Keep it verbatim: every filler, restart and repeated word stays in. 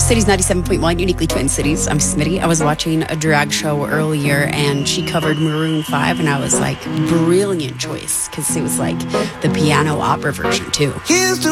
Cities ninety-seven point one, uniquely Twin Cities. I'm Smitty. I was watching a drag show earlier, and she covered Maroon five, and I was like, brilliant choice, because it was like the piano opera version, too. Here's to